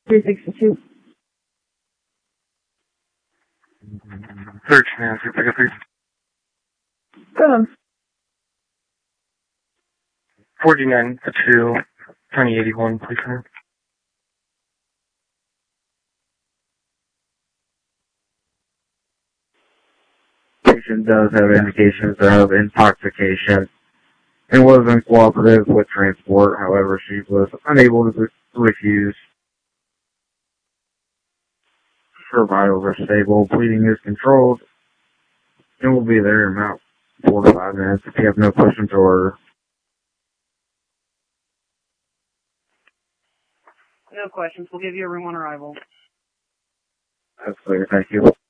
362. Search Nancy, pick up 7. 49 to 2081, please, sir. Patient does have indications of intoxication and was uncooperative with transport. However, she was unable to refuse. Her vitals are stable. Bleeding is controlled and will be there in about 4 to 5 minutes if you have no questions or... No questions. We'll give you a room on arrival. That's clear. Thank you.